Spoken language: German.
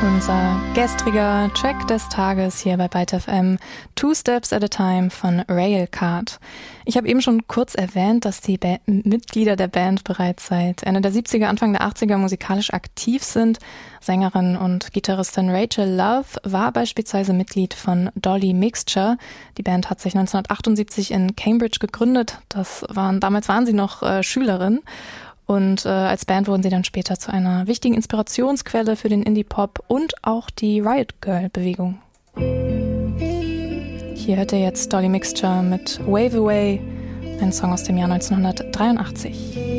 Unser gestriger Track des Tages hier bei Byte FM, Two Steps at a Time von Railcard. Ich habe eben schon kurz erwähnt, dass die Mitglieder der Band bereits seit Ende der 70er, Anfang der 80er musikalisch aktiv sind. Sängerin und Gitarristin Rachel Love war beispielsweise Mitglied von Dolly Mixture. Die Band hat sich 1978 in Cambridge gegründet. Damals waren sie noch Schülerin. Und als Band wurden sie dann später zu einer wichtigen Inspirationsquelle für den Indie-Pop und auch die Riot-Girl-Bewegung. Hier hört ihr jetzt Dolly Mixture mit Wave Away, ein Song aus dem Jahr 1983.